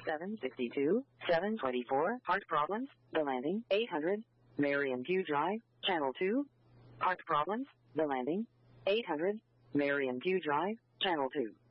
762, 724, heart problems, the landing, 800, Marion View Drive, Channel 2. Heart problems, the landing, 800, Marion View Drive, Channel 2.